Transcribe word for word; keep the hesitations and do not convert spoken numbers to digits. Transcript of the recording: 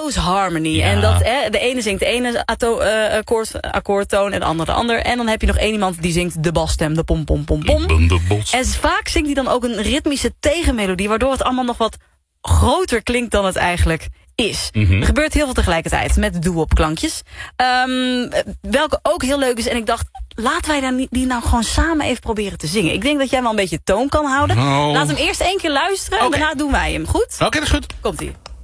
close harmony. Ja. En dat hè, de ene zingt de ene ato, uh, akkoord, akkoordtoon en de andere de ander. En dan heb je nog één iemand die zingt de basstem, de pom pom pom pom. Ik ben de bos. En vaak zingt hij dan ook een ritmische tegenmelodie, waardoor het allemaal nog wat groter klinkt dan het eigenlijk is. Mm-hmm. Er gebeurt heel veel tegelijkertijd met doo-wop klankjes. Um, welke ook heel leuk is. En ik dacht, laten wij dan die nou gewoon samen even proberen te zingen. Ik denk dat jij wel een beetje toon kan houden. Oh. Laat hem eerst één keer luisteren Okay. en daarna doen wij hem. Goed? Oké, okay, dat is goed. Komt-ie.